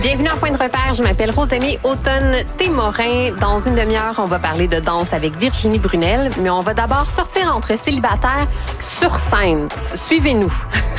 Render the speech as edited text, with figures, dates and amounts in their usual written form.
Bienvenue à Point de repère. Je m'appelle Rosemée Automne-Témorin. Dans une demi-heure, on va parler de danse avec Virginie Brunel, mais on va d'abord sortir entre célibataires sur scène. Suivez-nous.